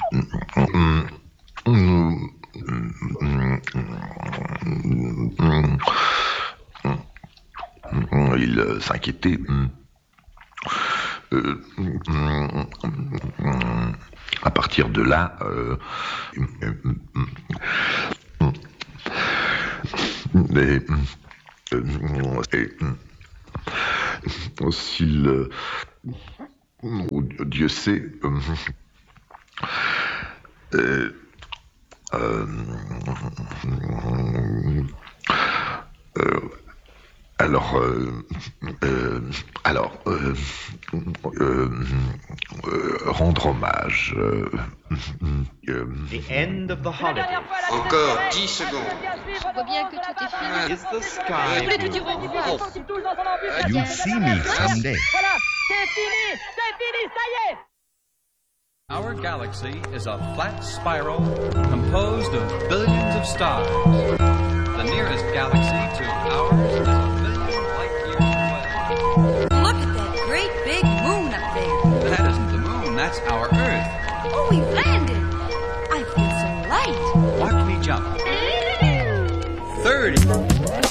Il s'inquiétait. À partir de là, s'il, Dieu sait, rendre hommage. The end of the holiday. Encore 10 secondes. Je vois bien que tout est fini. Is the sky Je voulais te dire au revoir. You'll see me someday. Voilà, c'est fini, ça y est. Our galaxy is a flat spiral composed of billions of stars. The nearest galaxy to ours is a